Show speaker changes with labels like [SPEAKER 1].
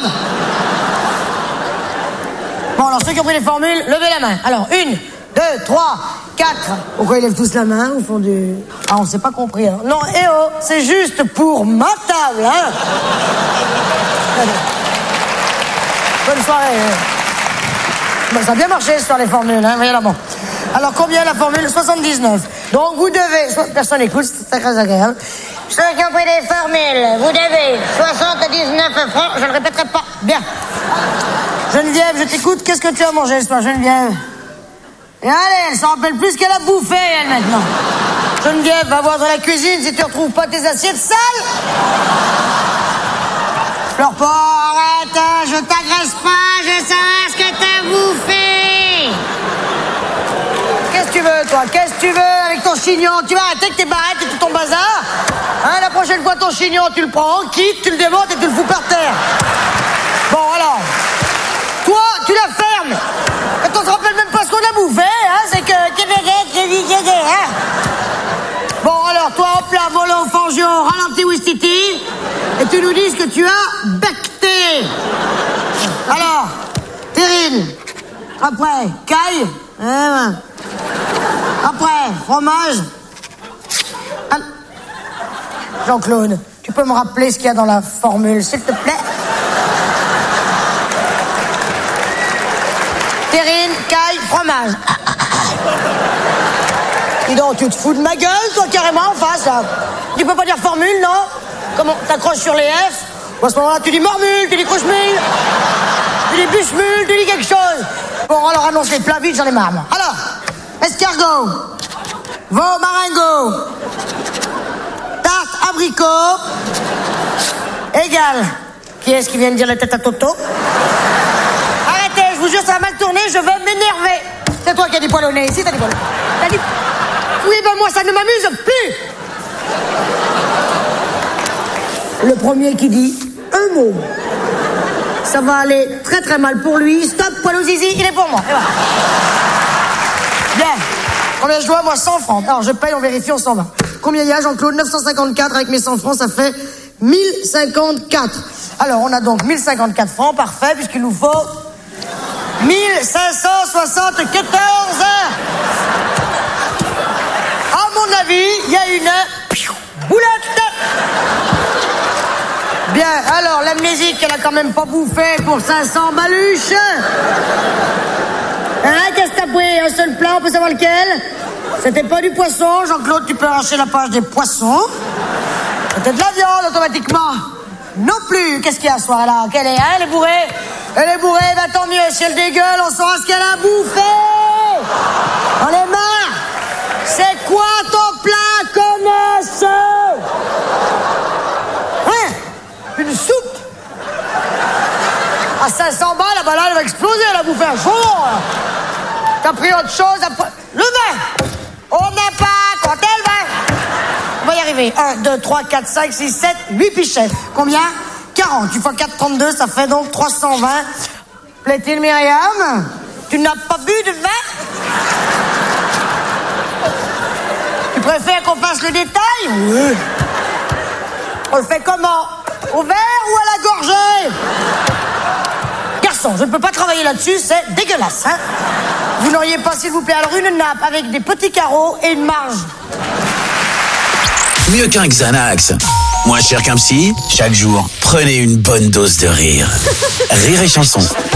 [SPEAKER 1] jambes. Bon, alors ceux qui ont pris les formules, levez la main. Alors, 1, 2, 3, 4. Pourquoi ils lèvent tous la main au fond du... Ah, on s'est pas compris, hein. Non, c'est juste pour ma table, hein. Bonne soirée. Bon, ça a bien marché sur les formules, hein, voyez là, bon. Alors, combien la formule? 79. Donc, vous devez... Personne n'écoute, c'est très agréable. Ceux qui ont pris les formules, vous devez 79 francs, je ne le répéterai pas. Bien. Geneviève, je t'écoute, qu'est-ce que tu as mangé ce soir, Geneviève? Et allez, elle s'en rappelle plus qu'elle a bouffé, elle, maintenant. Geneviève, va voir dans la cuisine si tu retrouves pas tes assiettes sales. Pleure pas, arrête, je t'agresse pas, je sais ce que t'as bouffé. Qu'est-ce que tu veux, toi? Qu'est-ce que tu veux avec ton chignon? Tu vas arrêter avec tes barrettes et tout ton bazar? Hein, la prochaine fois, ton chignon, tu le prends en kit, tu le démontes et tu le fous par terre. Bon, alors, toi, tu la fermes. Quand on se rappelle même pas ce qu'on a bouffé, hein, c'est que... Hein. Bon, alors, toi, hop là, volant, fangio, ralenti, ouistiti, et tu nous dis ce que tu as becté. Alors, terrine. Après, caille. Après, fromage. Jean-Claude, tu peux me rappeler ce qu'il y a dans la formule, s'il te plaît? Terrine, caille, fromage. Dis donc, tu te fous de ma gueule, toi, carrément, en face, là. Tu peux pas dire formule, non? Comment t'accroches sur les F? Ou à ce moment-là, tu dis mormule, tu dis croche-mule, tu dis bûche-mule, tu dis quelque chose. Bon, alors annonce les plats vite, j'en ai marre, moi. Alors, escargot, veau marengo, tarte abricot, égal. Qui est-ce qui vient de dire la tête à Toto? Arrêtez, je vous jure, ça va mal tourner, je vais m'énerver. C'est toi qui as des poils au nez, ici, t'as des poils. T'as dit... Oui, ben moi, ça ne m'amuse plus. Le premier qui dit un mot. Ça va aller très très mal pour lui. Stop, poil au zizi, il est pour moi. Et voilà. Bien. Combien je dois, moi? 100 francs. Alors, je paye, on vérifie, on s'en va. Combien il y a, Jean-Claude? 954 avec mes 100 francs, ça fait 1054. Alors, on a donc 1054 francs, parfait, puisqu'il nous faut 1574. À mon avis, il y a une boulette. Bien, alors, l'amnésique, elle a quand même pas bouffé pour 500 baluches. Hein, qu'est-ce que t'as pris? Un seul plat, on peut savoir lequel? C'était pas du poisson, Jean-Claude, tu peux arracher la page des poissons. C'était de la viande, automatiquement. Non plus. Qu'est-ce qu'il y a ce soir, là? Quelle est, hein, elle est bourrée? Elle est bourrée, bah tant mieux. Si elle dégueule, on saura ce qu'elle a bouffé. On est marre. C'est quoi ton plat, connasse? Hein? Une soupe? À 500 balles, bah là, elle va exploser, elle a bouffé un chaud. T'as pris autre chose après... Le vin! On n'a pas compté le vin! On va y arriver. 1, 2, 3, 4, 5, 6, 7, 8 pichets. Combien? 40. Tu fois 4, 32, ça fait donc 320. Plaît-il, Myriam? Tu n'as pas bu de vin? Tu préfères qu'on fasse le détail? Oui. On le fait comment? Au verre ou à la gorgée? Garçon, je ne peux pas travailler là-dessus, c'est dégueulasse, hein? Vous n'auriez pas, s'il vous plaît, alors une nappe avec des petits carreaux et une marge?
[SPEAKER 2] Mieux qu'un Xanax. Moins cher qu'un psy, chaque jour, prenez une bonne dose de rire. Rire et chanson.